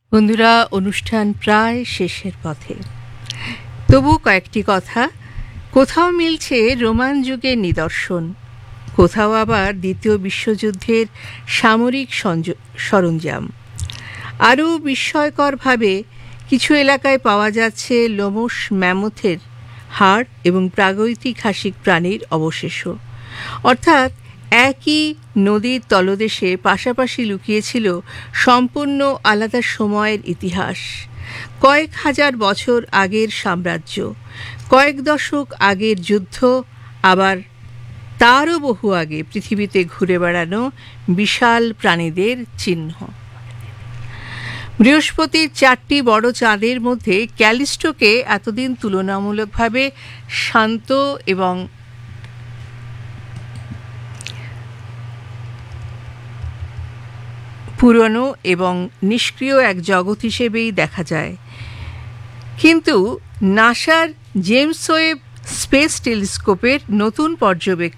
বন্ধুরা, অনুষ্ঠান প্রায় শেষের পথে। তবু কয়েকটি কথা। কোথাও মিলছে রোমান যুগের নিদর্শন, কোথাও আবার দ্বিতীয় বিশ্বযুদ্ধের সামরিক সরঞ্জাম। আরও বিস্ময়করভাবে কিছু এলাকায় পাওয়া যাচ্ছে লোমশ ম্যামথের হাড় এবং প্রাগৈতিহাসিক প্রাণীর অবশেষও। অর্থাৎ একই নদীর তলদেশে পাশাপাশি লুকিয়েছিল সম্পূর্ণ আলাদা সময়ের ইতিহাস। কয়েক হাজার বছর আগের সাম্রাজ্য, কয়েক দশক আগের যুদ্ধ, আবার তারও বহু আগে পৃথিবীতে ঘুরে বেড়ানো বিশাল প্রাণীদের চিহ্ন। বৃহস্পতির 4টি বড় চাঁদের মধ্যে ক্যালিস্টোকে এতদিন তুলনামূলকভাবে শান্ত এবং পুরনো এবং নিষ্ক্রিয় এক জগৎ হিসেবেই দেখা যায়। কিন্তু নাসার জেমস ওয়েব স্পেস টেলিস্কোপের নতুন পর্যবেক্ষণ